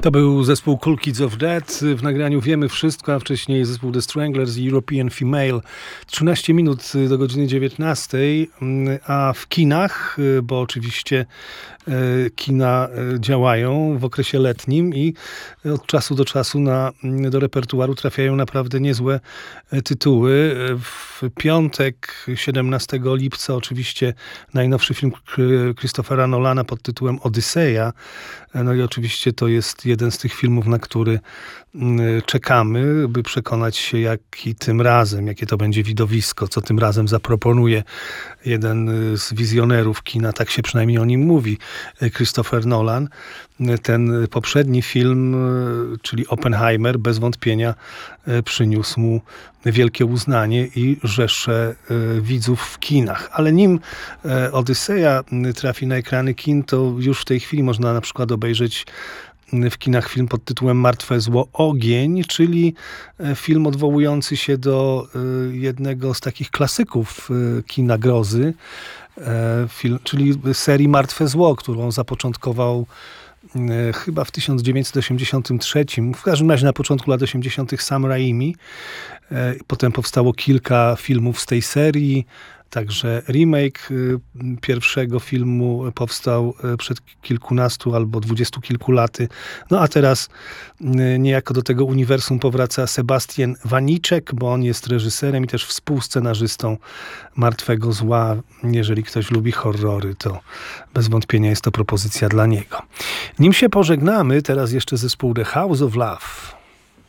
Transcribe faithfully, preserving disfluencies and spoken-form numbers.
To był zespół Cool Kids of Death w nagraniu Wiemy Wszystko, a wcześniej zespół The Stranglers i European Female. trzynaście minut do godziny dziewiętnastej, a w kinach, bo oczywiście kina działają w okresie letnim i od czasu do czasu na, do repertuaru trafiają naprawdę niezłe tytuły. W piątek, siedemnastego lipca, oczywiście najnowszy film Christophera Nolana pod tytułem Odyseja. No i oczywiście to jest jeden z tych filmów, na który czekamy, by przekonać się, jaki tym razem, jakie to będzie widowisko, co tym razem zaproponuje jeden z wizjonerów kina, tak się przynajmniej o nim mówi, Christopher Nolan. Ten poprzedni film, czyli Oppenheimer, bez wątpienia przyniósł mu wielkie uznanie i rzesze widzów w kinach. Ale nim Odyseja trafi na ekrany kin, to już w tej chwili można na przykład obejrzeć w kinach film pod tytułem Martwe zło Ogień, czyli film odwołujący się do jednego z takich klasyków kina grozy, film, czyli serii Martwe zło, którą zapoczątkował chyba w tysiąc dziewięćset osiemdziesiątym trzecim, w każdym razie na początku lat osiemdziesiątych Sam Raimi. Potem powstało kilka filmów z tej serii. Także remake pierwszego filmu powstał przed kilkunastu albo dwudziestu kilku laty. No a teraz niejako do tego uniwersum powraca Sebastian Waniczek, bo on jest reżyserem i też współscenarzystą Martwego zła. Jeżeli ktoś lubi horrory, to bez wątpienia jest to propozycja dla niego. Nim się pożegnamy, teraz jeszcze zespół The House of Love.